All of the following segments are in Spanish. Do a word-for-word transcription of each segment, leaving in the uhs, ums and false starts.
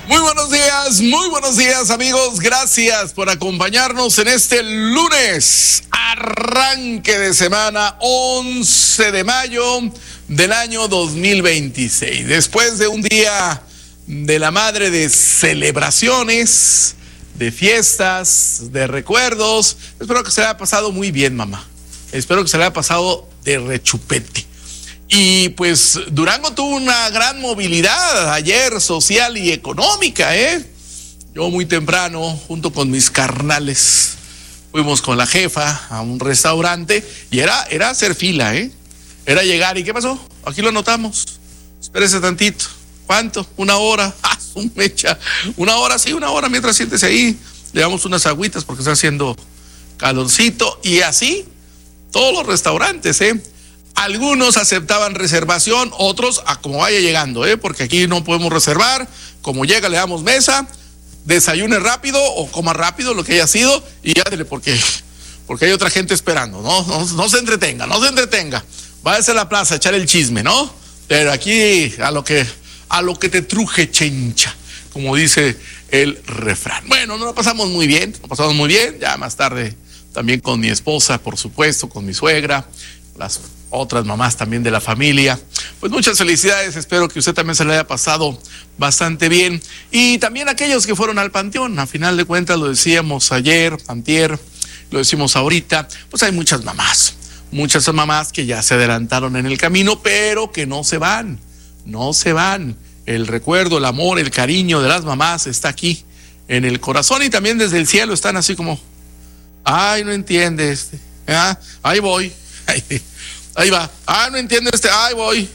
Muy buenos días, muy buenos días amigos, gracias por acompañarnos en este lunes, arranque de semana, once de mayo del año dos mil veintiséis. Después de un día de la madre de celebraciones, de fiestas, de recuerdos, espero que se le haya pasado muy bien, mamá. Espero que se le haya pasado de rechupete. Y pues Durango tuvo una gran movilidad ayer, social y económica, ¿eh? Yo muy temprano, junto con mis carnales, fuimos con la jefa a un restaurante y era, era hacer fila, ¿eh? Era llegar y ¿qué pasó? Aquí lo anotamos. Espérese tantito. ¿Cuánto? Una hora. ¡Ah, su mecha! Una hora, sí, una hora mientras siéntese ahí. Le damos unas agüitas porque está haciendo calorcito y así todos los restaurantes, ¿eh? Algunos aceptaban reservación, otros a como vaya llegando, ¿eh? Porque aquí no podemos reservar. Como llega, le damos mesa, desayune rápido o coma rápido, lo que haya sido, y ya dele, porque, porque hay otra gente esperando, ¿no? No, no se entretenga, no se entretenga. Váyase a la plaza a echar el chisme, ¿no? Pero aquí a lo que, a lo que te truje, chencha, como dice el refrán. Bueno, nos lo pasamos muy bien, nos pasamos muy bien. Ya más tarde también con mi esposa, por supuesto, con mi suegra, las otras mamás también de la familia. Pues muchas felicidades, espero que usted también se le haya pasado bastante bien. Y también aquellos que fueron al panteón, a final de cuentas lo decíamos ayer, antier, lo decimos ahorita, pues hay muchas mamás, muchas mamás que ya se adelantaron en el camino, pero que no se van, no se van. El recuerdo, el amor, el cariño de las mamás está aquí en el corazón y también desde el cielo están así como, ay, no entiende este, ah, ahí voy, ahí va, ah, no entiende este, ahí voy.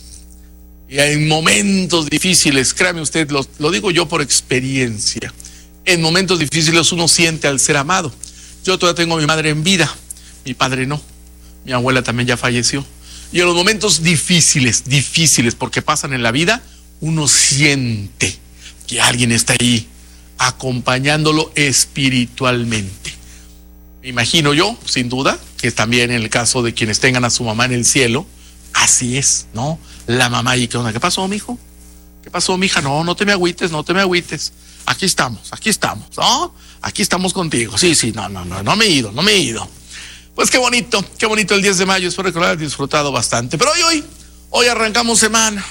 Y en momentos difíciles, créame usted, lo, lo digo yo por experiencia, en momentos difíciles uno siente al ser amado. Yo todavía tengo a mi madre en vida, mi padre no, mi abuela también ya falleció. Y en los momentos difíciles, difíciles, porque pasan en la vida, uno siente que alguien está ahí acompañándolo espiritualmente. Me imagino yo, sin duda, que también en el caso de quienes tengan a su mamá en el cielo, así es, ¿no? La mamá, ¿y qué onda? ¿Qué pasó, mijo? ¿Qué pasó, mija? No, no te me agüites, no te me agüites. Aquí estamos, aquí estamos, ¿no? Aquí estamos contigo. Sí, sí, no, no, no, no me he ido, no me he ido. Pues qué bonito, qué bonito el diez de mayo, espero que lo hayas disfrutado bastante. Pero hoy, hoy, hoy arrancamos semana.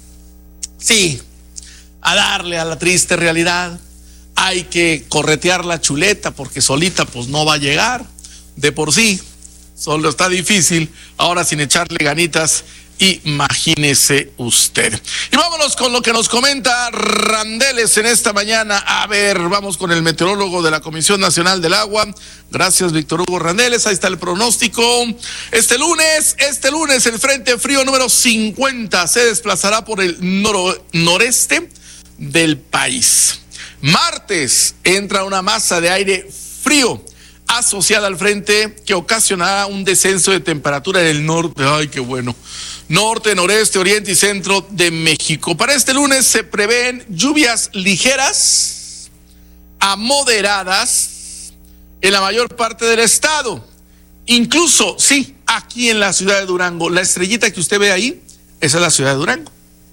Sí, a darle a la triste realidad. Hay que corretear la chuleta porque solita pues no va a llegar. De por sí, solo está difícil. Ahora sin echarle ganitas, imagínese usted. Y vámonos con lo que nos comenta Randeles en esta mañana. A ver, vamos con el meteorólogo de la Comisión Nacional del Agua. Gracias, Víctor Hugo Randeles. Ahí está el pronóstico. Este lunes, este lunes, el frente frío número cincuenta se desplazará por el noro, noreste del país. Martes entra una masa de aire frío asociada al frente que ocasionará un descenso de temperatura en el norte. Ay, qué bueno. Norte, noreste, oriente y centro de México. Para este lunes se prevén lluvias ligeras a moderadas en la mayor parte del estado. Incluso, sí, aquí en la ciudad de Durango. La estrellita que usted ve ahí, esa es la ciudad de Durango.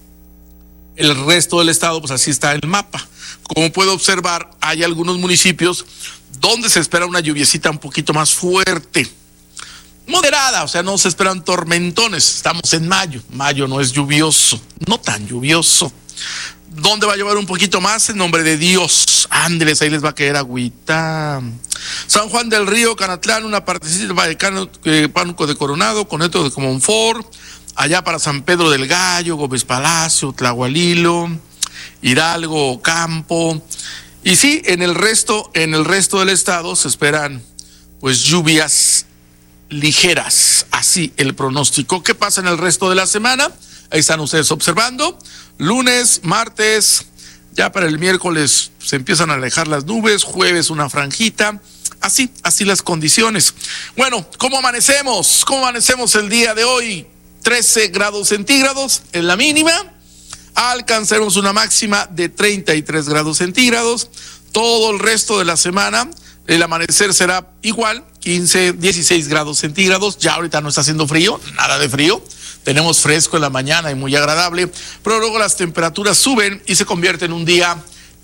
El resto del estado, pues así está el mapa. Como puede observar, hay algunos municipios donde se espera una lluviecita un poquito más fuerte. Moderada, o sea, no se esperan tormentones. Estamos en mayo. Mayo no es lluvioso, no tan lluvioso. ¿Dónde va a llover un poquito más? En nombre de Dios. Ándeles, ahí les va a caer agüita. San Juan del Río, Canatlán, una partecita de Pánuco de Coronado, Coneto de Comonfort. Allá para San Pedro del Gallo, Gómez Palacio, Tlahualilo, Hidalgo, Campo. Y sí, en el resto, en el resto del estado se esperan pues lluvias ligeras, así el pronóstico. ¿Qué pasa en el resto de la semana? Ahí están ustedes observando. Lunes, martes, ya para el miércoles se empiezan a alejar las nubes, jueves una franjita, así, así las condiciones. Bueno, ¿cómo amanecemos? ¿Cómo amanecemos el día de hoy? trece grados centígrados en la mínima, alcanzaremos una máxima de treinta y tres grados centígrados. Todo el resto de la semana, el amanecer será igual, quince, dieciséis grados centígrados. Ya ahorita no está haciendo frío, nada de frío. Tenemos fresco en la mañana y muy agradable, pero luego las temperaturas suben y se convierte en un día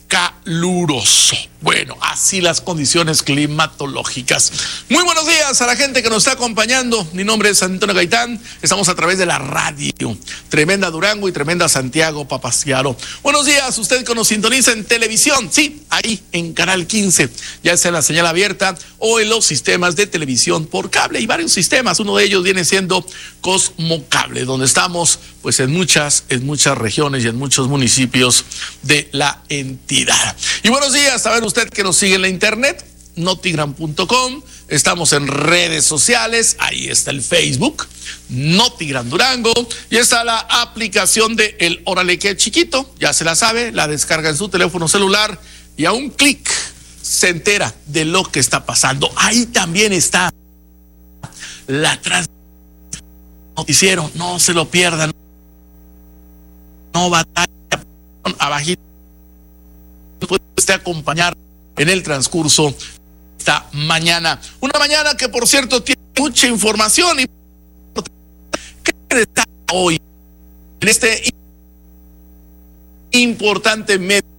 caluroso. Bueno, así las condiciones climatológicas. Muy buenos días a la gente que nos está acompañando. Mi nombre es Antonio Gaitán. Estamos a través de la radio. Tremenda Durango y tremenda Santiago Papasquiaro. Buenos días, usted que nos sintoniza en televisión. Sí, ahí en Canal quince. Ya sea en la señal abierta o en los sistemas de televisión por cable. Hay varios sistemas. Uno de ellos viene siendo Cosmocable, donde estamos pues en muchas, en muchas regiones y en muchos municipios de la entidad. Y buenos días, a ver usted que nos sigue en la internet, notigram punto com, estamos en redes sociales, ahí está el Facebook, Notigram Durango, y está la aplicación de El Órale que Chiquito, ya se la sabe, la descarga en su teléfono celular y a un clic se entera de lo que está pasando. Ahí también está la transmisión noticiero, no se lo pierdan, no batalla, abajito puede usted acompañar en el transcurso esta mañana. Una mañana que, por cierto, tiene mucha información y que está hoy en este importante medio